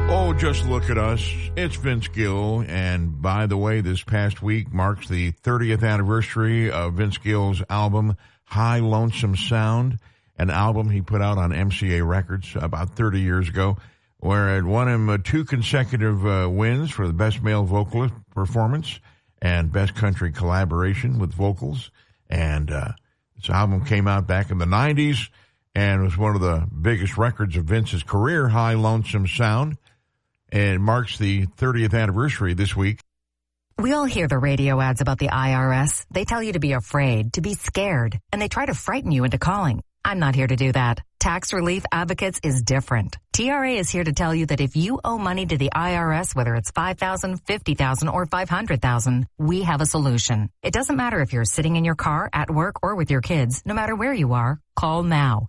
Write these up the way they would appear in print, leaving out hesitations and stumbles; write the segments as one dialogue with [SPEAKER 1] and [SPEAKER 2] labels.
[SPEAKER 1] Oh, just look at us. It's Vince Gill. And by the way, this past week marks the 30th anniversary of Vince Gill's album, High Lonesome Sound, an album he put out on MCA Records about 30 years ago, where it won him 2 consecutive wins for the Best Male Vocalist Performance and Best Country Collaboration with Vocals. And this album came out back in the 90s and was one of the biggest records of Vince's career, High Lonesome Sound. And it marks the 30th anniversary this week.
[SPEAKER 2] We all hear the radio ads about the IRS. They tell you to be afraid, to be scared, and they try to frighten you into calling. I'm not here to do that. Tax Relief Advocates is different. TRA is here to tell you that if you owe money to the IRS, whether it's $5,000, $50,000, or $500,000, we have a solution. It doesn't matter if you're sitting in your car, at work, or with your kids. No matter where you are, call now.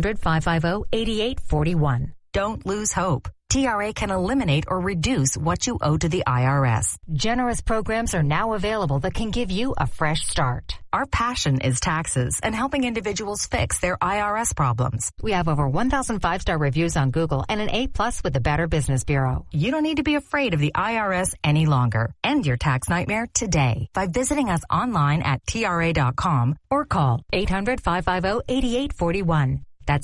[SPEAKER 2] 800-550-8841. Don't lose hope. TRA can eliminate or reduce what you owe to the IRS. Generous programs are now available that can give you a fresh start. Our passion is taxes and helping individuals fix their IRS problems. We have over 1,000 5-star reviews on Google and an A+ with the Better Business Bureau. You don't need to be afraid of the IRS any longer. End your tax nightmare today by visiting us online at TRA.com or call 800-550-8841. That's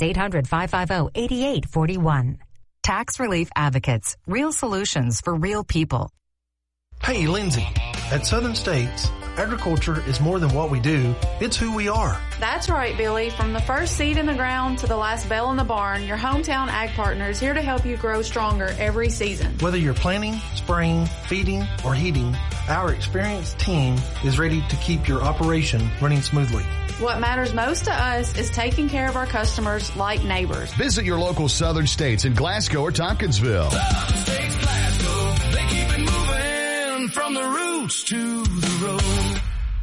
[SPEAKER 2] 800-550-8841. Tax Relief Advocates. Real solutions for real people.
[SPEAKER 3] Hey, Lindsay. At Southern States, agriculture is more than what we do. It's who we are.
[SPEAKER 4] That's right, Billy. From the first seed in the ground to the last bell in the barn, your hometown ag partner is here to help you grow stronger every season.
[SPEAKER 3] Whether you're planting, spraying, feeding, or heating, our experienced team is ready to keep your operation running smoothly.
[SPEAKER 4] What matters most to us is taking care of our customers like neighbors.
[SPEAKER 5] Visit your local Southern States in Glasgow or Tompkinsville.
[SPEAKER 6] Southern States Glasgow, they keep it moving from the roots to the road.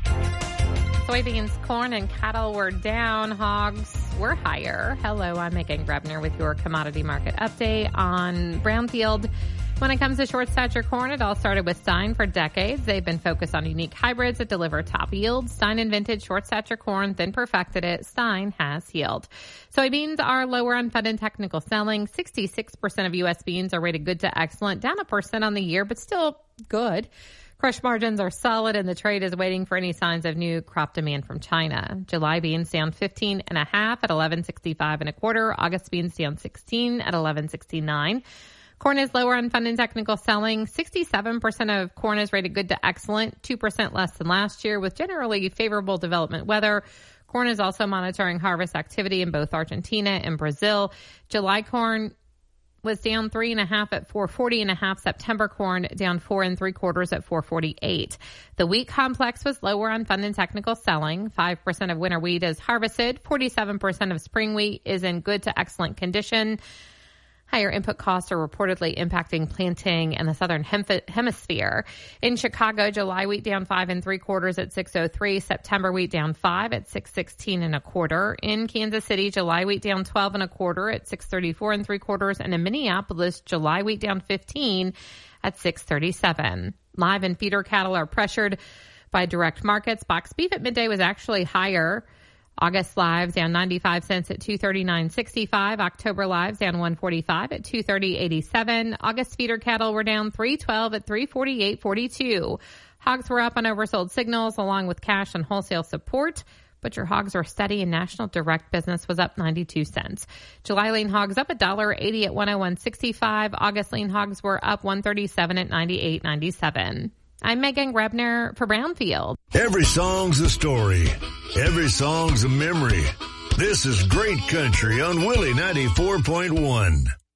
[SPEAKER 7] Soybeans, corn, and cattle were down. Hogs were higher. Hello, I'm Megan Grebner with your commodity market update on Brownfield. When it comes to short stature corn, it all started with Stein for decades. They've been focused on unique hybrids that deliver top yields. Stein invented short stature corn, then perfected it. Stein has healed. Soybeans are lower on Fed and technical selling. 66% of U.S. beans are rated good to excellent, down 1% on the year, but still good. Crush margins are solid, and the trade is waiting for any signs of new crop demand from China. July beans down 15.5 at 11.65 1/4. August beans down 16 at 11.69. Corn is lower on fund and technical selling. 67% of corn is rated good to excellent, 2% less than last year, with generally favorable development weather. Corn is also monitoring harvest activity in both Argentina and Brazil. July corn was down 3.5 at 440.5. September corn down 4 3/4 at 448. The wheat complex was lower on fund and technical selling. 5% of winter wheat is harvested. 47% of spring wheat is in good to excellent condition. Higher input costs are reportedly impacting planting in the southern hemisphere. In Chicago, July wheat down 5 3/4 at 603. September wheat down 5 at 616 1/4. In Kansas City, July wheat down 12 1/4 at 634 3/4. And in Minneapolis, July wheat down 15 at 637. Live and feeder cattle are pressured by direct markets. Box beef at midday was actually higher. August lives down 95 cents at 239.65. October lives down 145 at 230.87. August feeder cattle were down 312 at 348.42. Hogs were up on oversold signals along with cash and wholesale support. Butcher hogs are steady and national direct business was up 92 cents. July lean hogs up $1.80 at 101.65. August lean hogs were up 137 at 98.97. I'm Megan Grebner for Brownfield.
[SPEAKER 6] Every song's a story. Every song's a memory. This is Great Country on Willie 94.1.